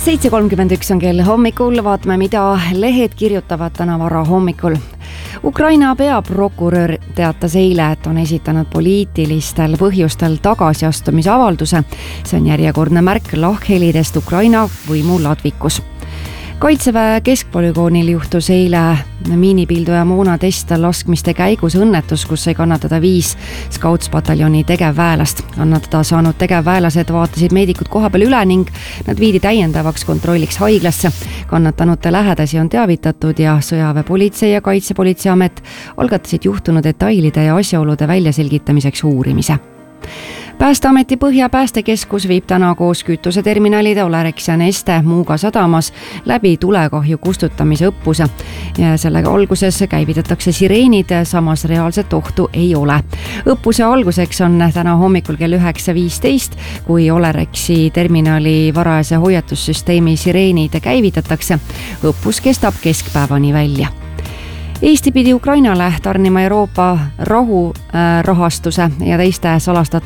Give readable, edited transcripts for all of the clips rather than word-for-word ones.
7:31 on kell hommikul, vaatame, mida lehed kirjutavad täna vara hommikul. Ukraina peaprokurör teatas eile, et on esitanud poliitilistel põhjustel tagasiastumise avalduse. See on järjekordne märk lahkhelidest Ukraina võimu ladvikus. Kaitseväe keskpolügoonil juhtus eile miinipilduja moonatest laskmiste käigus õnnetus, kus sai kannatada 5 Scouts-pataljoni tegevväelast. Kannatada saanud tegevväelased vaatasid meedikud kohapeal üle ning nad viidi täiendavaks kontrolliks haiglasse. Kannatanute lähedasi on teavitatud ja sõjaväepolitsei ja Kaitsepolitseiamet algatasid juhtunu detailide ja asjaolude väljaselgitamiseks uurimise. Päästeameti Põhja päästekeskus viib täna koos kütuseterminalide Olerex ja Neste Muuga sadamas läbi tulekahju kustutamise õppuse. Ja sellega alguses käivitatakse sireenid, samas reaalset ohtu ei ole. Õppuse alguseks on täna hommikul kell 9:15, kui Olerexi terminali varajase hoiatussüsteemi sireenid käivitatakse. Õppus kestab keskpäevani välja. Eesti pidi Ukrainale tarnima Euroopa rahurahastuse ja teiste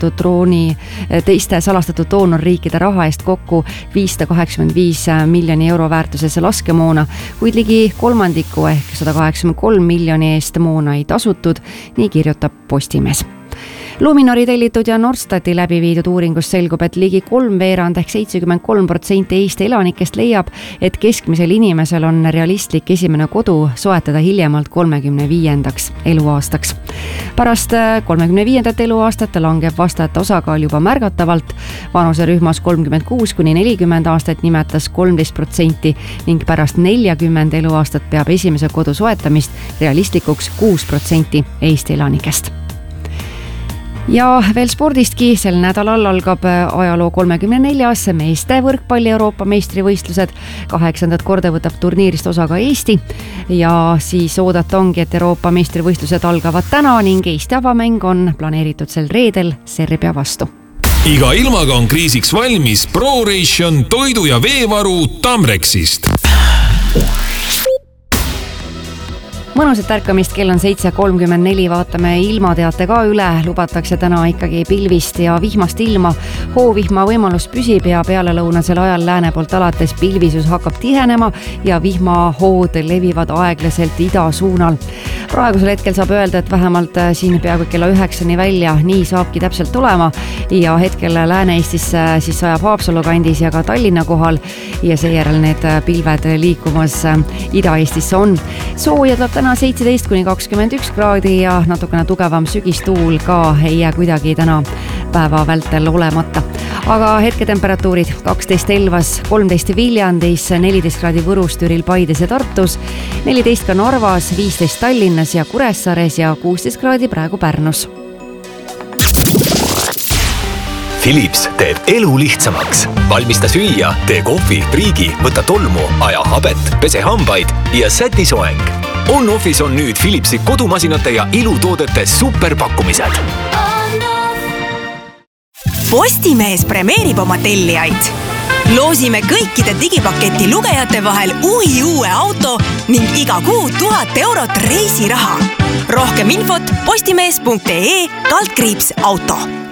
salastatud doonorriikide raha eest kokku 585 miljoni euro väärtuses laskemoona, kuid ligi kolmandiku ehk 183 miljoni eest moona ei tasutud, nii kirjutab Postimees. Luminori tellitud ja Norstati läbi viidud uuringus selgub, et ligi 3/4 ehk 73% Eesti elanikest leiab, et keskmisel inimesel on realistlik esimene kodu soetada hiljemalt 35. eluaastaks. Pärast 35. eluaastat langeb vastajate osakaal juba märgatavalt. Vanuserühmas 36–40 aastat nimetas 13% ning pärast 40 eluaastat peab esimese kodu soetamist realistlikuks 6% Eesti elanikest. Ja veel spordistki, sel nädalal algab ajaloo 34. meeste võrkpalli Euroopa meistrivõistlused. 8. korda võtab turniirist osa ka Eesti ja siis oodata ongi, et Euroopa meistrivõistlused algavad täna ning Eesti avamäng on planeeritud sel reedel Serbia vastu. Iga ilmaga on kriisiks valmis ProRation toidu- ja veevaru Tamrexist. Mõnusat ärkamist, kell on 7:34, vaatame ilmateate ka üle. Lubatakse täna ikkagi pilvist ja vihmast ilma. Hoovihma võimalus püsib ja pealelõunasel ajal lääne poolt alates pilvisus hakkab tihenema ja vihmahood levivad aeglaselt ida suunal. Praegusel hetkel saab öelda, et vähemalt siin peaaegu kella 9-ni välja nii saabki täpselt olema ja hetkel Lääne-Eestis siis sajab Haapsalu kandis ja ka Tallinna kohal ja seejärel need pilved liikumas Ida-Eestisse on. Sooja tuleb täna 17–21 kraadi ja natukene tugevam sügistuul ka ei jää kuidagi täna päeva vältel olemata. Aga hetketemperatuurid 12 Elvas, 13 Viljandis, 14 kraadi Võrus, Türil, Paides ja Tartus, 14 ka Narvas, 15 Tallinnas ja Kuressaares ja 16 kraadi praegu Pärnus. Philips teeb elu lihtsamaks. Valmista süüa, tee kohvi, priigi, võta tolmu, aja habet, pese hambaid ja säti soeng. On-Office on nüüd Philipsi kodumasinate ja ilutoodete superpakkumised. Postimees premeerib oma tellijaid. Loosime kõikide digipaketi lugejate vahel uue auto ning iga kuu 1000 eurot reisiraha. Rohkem infot postimees.ee/auto.